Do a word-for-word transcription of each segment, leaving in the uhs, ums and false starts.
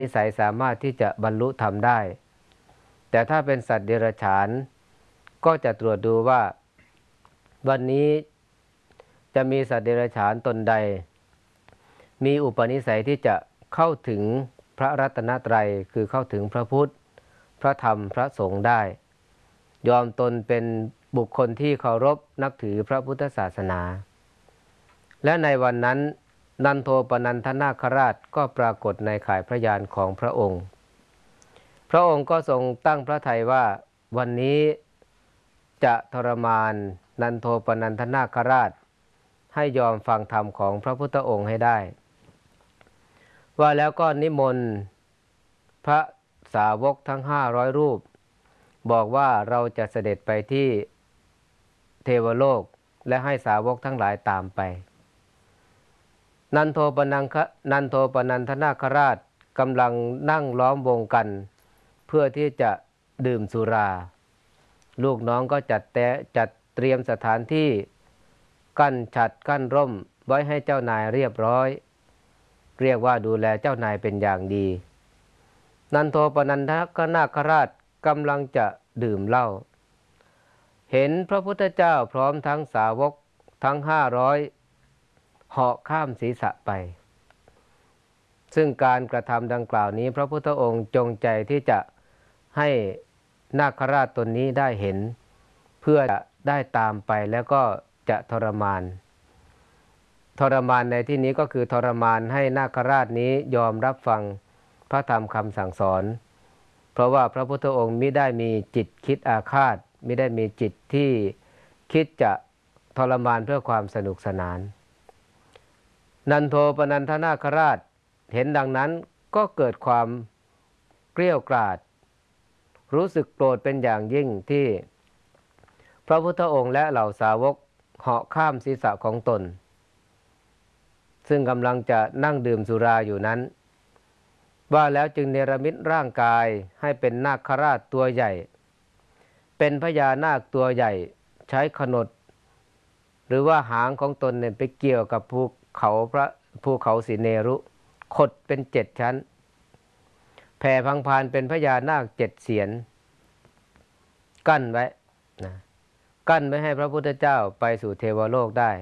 นิสัยสามารถที่จะบรรลุธรรมได้แต่ถ้าเป็นสัตว์เดรัจฉานก็จะตรวจดูว่าวันนี้จะมีสัตว์เดรัจฉานตนใดมีอุปนิสัยที่จะเข้าถึงพระรัตนตรัยคือเข้าถึงพระพุทธพระธรรมพระสงฆ์ได้ยอมตนเป็นบุคคลที่เคารพนับถือพระพุทธศาสนาและในวันนั้นนันโทปนันทนาคราชก็ปรากฏในข่ายพระยานของพระองค์พระองค์ก็ทรงตั้งพระทัยว่าวันนี้จะทรมานนันโทปนันทนาคราชให้ยอมฟังธรรมของพระพุทธองค์ให้ได้ว่าแล้วก็นิมนต์พระสาวกทั้งห้าร้อยรูปบอกว่าเราจะเสด็จไปที่เทวโลกและให้สาวกทั้งหลายตามไปนันโทปนังคนันโทปนันทนาคราชกำลังนั่งล้อมวงกันเพื่อที่จะดื่มสุราลูกน้องก็จัดแต่จัดเตรียมสถานที่กั้นฉัตรกั้นร่มไว้ให้เจ้านายเรียบร้อยเรียกว่าดูแลเจ้านายเป็นอย่างดีนันโทปนันทนาคราชกำลังจะดื่มเหล้าเห็นพระพุทธเจ้าพร้อมทั้งสาวกทั้งห้าร้อยเหาะข้ามศีรษะไปซึ่งการกระทำดังกล่าวนี้พระพุทธองค์จงใจที่จะให้นาคราชตนนี้ได้เห็นเพื่อจะได้ตามไปแล้วก็จะทรมานทรมานในที่นี้ก็คือทรมานให้นาคราชนี้ยอมรับฟังพระธรรมคำสั่งสอนเพราะว่าพระพุทธองค์มิได้มีจิตคิดอาฆาตมิได้มีจิตที่คิดจะทรมานเพื่อความสนุกสนานนันโทปนันทนาคราชเห็นดังนั้นก็เกิดความเกรี้ยวกราดรู้สึกโกรธเป็นอย่างยิ่งที่พระพุทธองค์และเหล่าสาวกเหาะข้ามศีรษะของตนซึ่งกำลังจะนั่งดื่มสุราอยู่นั้นว่าแล้วจึงเนรมิตร่างกายให้เป็นนาคราชตัวใหญ่เป็นพญานาคตัวใหญ่ใช้ขนดหรือว่าหางของตนเนี่ยไปเกี่ยวกับภูเขาพระภูเขาสิเนรุขดเป็นเจ็ดชั้นแผ่พังพานเป็นพญานาคเจ็ดเสียนกั้นไว้นะกั้นไม่ให้พระพุทธเจ้าไปสู่เทวโลกได้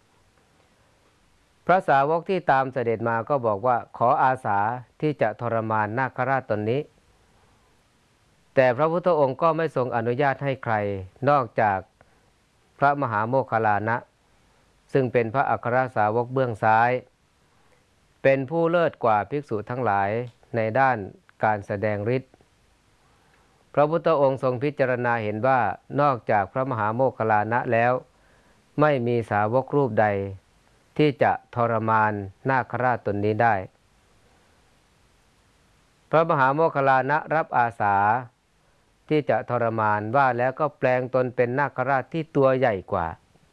พระสาวกที่ตามเสด็จมาก็บอกว่าขออาสาที่จะทรมานนาคราชตนนี้แต่พระพุทธองค์ก็ไม่ทรงอนุญาตให้ใครนอกจากพระมหาโมคคัลลานะซึ่งเป็นพระอัครสาวกเบื้องซ้ายเป็นผู้เลิศกว่าภิกษุทั้งหลายในด้านการแสดงฤทธิ์พระพุทธองค์ทรงพิจารณาเห็นว่านอกจากพระมหาโมคคัลลานะแล้วไม่มีสาวกรูปใดที่จะทรมานนาคราชตนนี้ได้พระมหาโมคคัลลานะรับอาสาที่จะทรมานว่าแล้วก็แปลงตนเป็นนาคราชที่ตัวใหญ่กว่า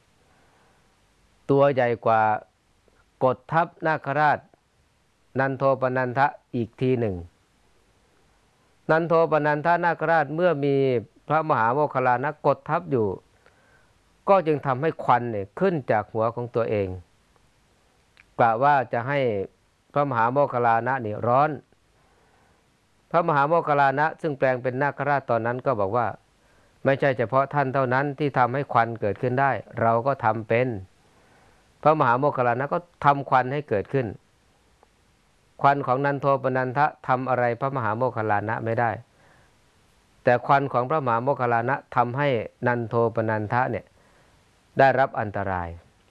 ตัวใหญ่กว่ากดทับนาคราชนันโทปนันทะอีกทีหนึ่งนันโทปนันทนาคราชเมื่อมีพระมหาโมคคัลลานะกดทับอยู่ก็จึงทำให้ควันเนี่ยขึ้นจากหัวของตัวเองกะว่าจะให้พระมหาโมคคัลลานะนี่ร้อนพระมหาโมคคัลลานะซึ่งแปลงเป็นนาคราชตอนนั้นก็บอกว่าไม่ใช่เฉพาะท่านเท่านั้นที่ทำให้ควันเกิดขึ้นได้เราก็ทำเป็นพระมหาโมคคัลลานะก็ทำควันให้เกิดขึ้นควันของนันโทปนันทะทำอะไรพระมหาโมคคัลลานะไม่ได้แต่ควันของพระมหาโมคคัลลานะทำให้นันโทปนันทะเนี่ยได้รับอันตราย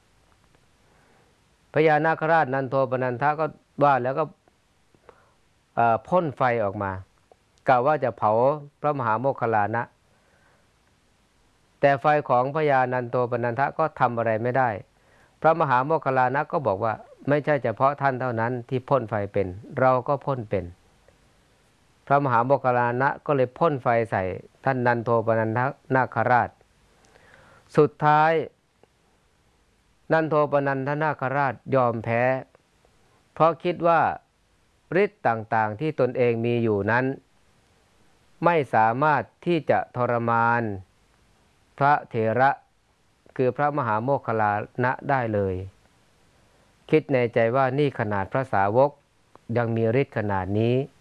พญานาคราชนันโทปนันทะก็ว่าแล้วก็พ่นไฟออกมากล่าวว่าจะเผาพระมหาโมคคัลลานะแต่ไฟของพญานันโทปนันทะก็ทำอะไรไม่ได้พระมหาโมคคัลลานะก็บอกว่าไม่ใช่เฉพาะท่านเท่านั้นที่พ่นไฟเป็นเราก็พ่นเป็นพระมหาโมคคัลลานะก็เลยพ่นไฟใส่ท่านนันโทปนันทนาคราชสุดท้ายนันโทปนันทนาคราชยอมแพ้เพราะคิดว่าฤทธิ์ต่างๆที่ตนเองมีอยู่นั้นไม่สามารถที่จะทรมานพระเถระคือพระมหาโมคคัลลานะได้เลยคิดในใจว่านี่ขนาดพระสาวกยังมีฤทธิ์ขนาดนี้